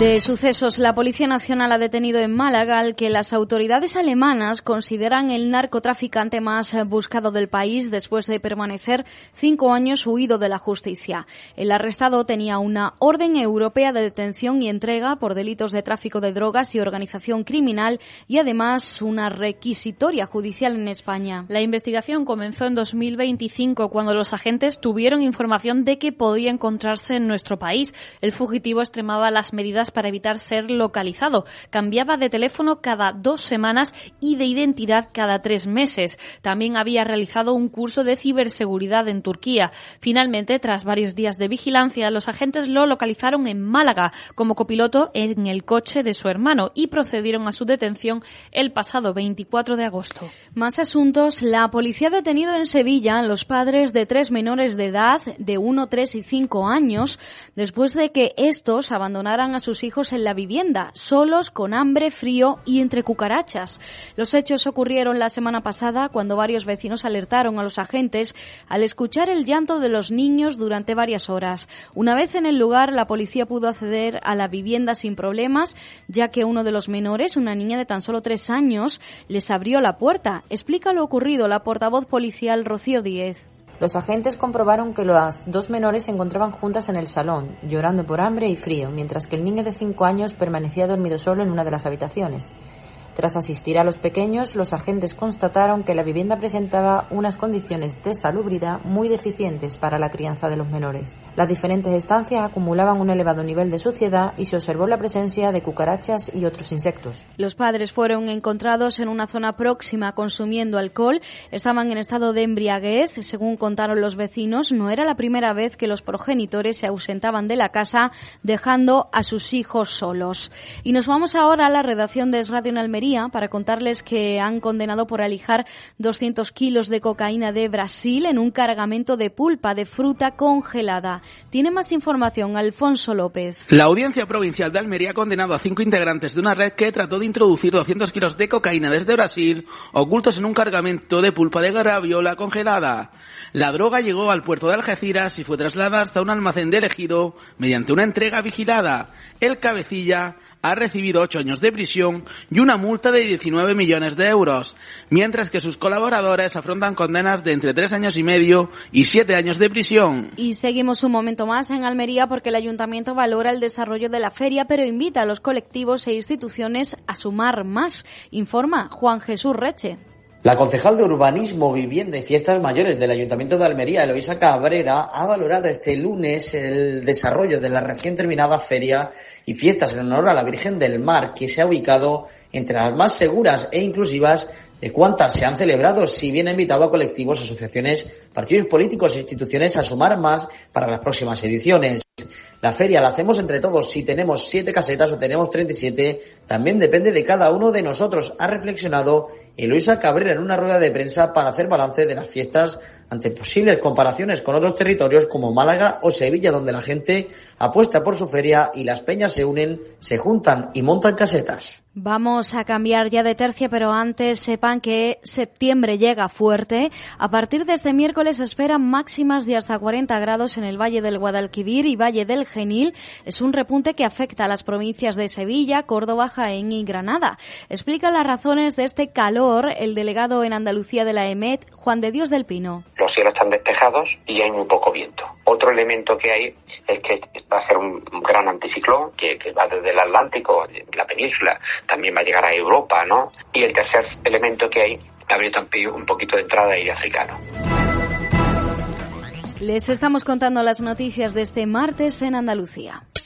De sucesos, la Policía Nacional ha detenido en Málaga al que las autoridades alemanas consideran el narcotraficante más buscado del país después de permanecer 5 años huido de la justicia. El arrestado tenía una orden europea de detención y entrega por delitos de tráfico de drogas y organización criminal y además una requisitoria judicial en España. La investigación comenzó en 2025 cuando los agentes tuvieron información de que podía encontrarse en nuestro país. El fugitivo extremaba las medidas para evitar ser localizado. Cambiaba de teléfono cada 2 semanas y de identidad cada 3 meses. También había realizado un curso de ciberseguridad en Turquía. Finalmente, tras varios días de vigilancia, los agentes lo localizaron en Málaga como copiloto en el coche de su hermano y procedieron a su detención el pasado 24 de agosto. Más asuntos. La policía ha detenido en Sevilla a los padres de 3 menores de edad de 1, 3 y 5 años después de que estos abandonaran a sus hijos en la vivienda, solos, con hambre, frío y entre cucarachas. Los hechos ocurrieron la semana pasada cuando varios vecinos alertaron a los agentes al escuchar el llanto de los niños durante varias horas. Una vez en el lugar, la policía pudo acceder a la vivienda sin problemas, ya que uno de los menores, una niña de tan solo 3 años, les abrió la puerta. Explica lo ocurrido la portavoz policial Rocío Díez. Los agentes comprobaron que las 2 menores se encontraban juntas en el salón, llorando por hambre y frío, mientras que el niño de 5 años permanecía dormido solo en una de las habitaciones. Tras asistir a los pequeños, los agentes constataron que la vivienda presentaba unas condiciones de salubridad muy deficientes para la crianza de los menores. Las diferentes estancias acumulaban un elevado nivel de suciedad y se observó la presencia de cucarachas y otros insectos. Los padres fueron encontrados en una zona próxima consumiendo alcohol. Estaban en estado de embriaguez. Según contaron los vecinos, no era la primera vez que los progenitores se ausentaban de la casa dejando a sus hijos solos. Y nos vamos ahora a la redacción de Es Radio en Almería para contarles que han condenado por alijar 200 kilos de cocaína de Brasil en un cargamento de pulpa de fruta congelada. Tiene más información Alfonso López. La Audiencia Provincial de Almería ha condenado a 5 integrantes de una red que trató de introducir 200 kilos de cocaína desde Brasil, ocultos en un cargamento de pulpa de graviola congelada. La droga llegó al puerto de Algeciras y fue trasladada hasta un almacén de Ejido mediante una entrega vigilada. El cabecilla ha recibido 8 años de prisión y una multa de 19 millones de euros, mientras que sus colaboradores afrontan condenas de entre 3 años y medio y 7 años de prisión. Y seguimos un momento más en Almería porque el Ayuntamiento valora el desarrollo de la feria, pero invita a los colectivos e instituciones a sumar más. Informa Juan Jesús Reche. La concejal de Urbanismo, Vivienda y Fiestas Mayores del Ayuntamiento de Almería, Eloísa Cabrera, ha valorado este lunes el desarrollo de la recién terminada feria y fiestas en honor a la Virgen del Mar, que se ha ubicado entre las más seguras e inclusivas de cuántas se han celebrado, si bien ha invitado a colectivos, asociaciones, partidos políticos e instituciones a sumar más para las próximas ediciones. La feria la hacemos entre todos. Si tenemos 7 casetas o tenemos 37, también depende de cada uno de nosotros, ha reflexionado Eloísa Cabrera en una rueda de prensa para hacer balance de las fiestas ante posibles comparaciones con otros territorios como Málaga o Sevilla, donde la gente apuesta por su feria y las peñas se unen, se juntan y montan casetas. Vamos a cambiar ya de tercio, pero antes sepan que septiembre llega fuerte. A partir de este miércoles se esperan máximas de hasta 40 grados en el Valle del Guadalquivir y Valle del Genil. Es un repunte que afecta a las provincias de Sevilla, Córdoba, Jaén y Granada. Explica las razones de este calor el delegado en Andalucía de la EMET, Juan de Dios del Pino. Los cielos están despejados y hay muy poco viento. Otro elemento que hay es que va a ser un gran anticiclón que va desde el Atlántico, la península, también va a llegar a Europa, ¿no? Y el tercer elemento que hay, ha habido un poquito de entrada de aire africano. Les estamos contando las noticias de este martes en Andalucía.